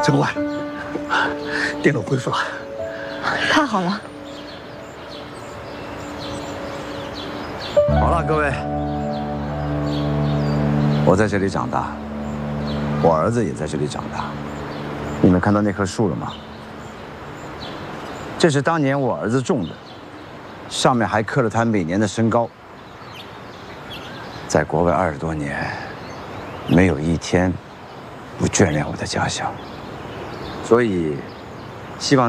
真乖，电路恢复了。 太好了。 好了，各位，我在这里长大，我儿子也在这里长大。你们看到那棵树了吗？这是当年我儿子种的，上面还刻了他每年的身高。在国外20多年，没有一天不眷恋我的家乡，所以希望。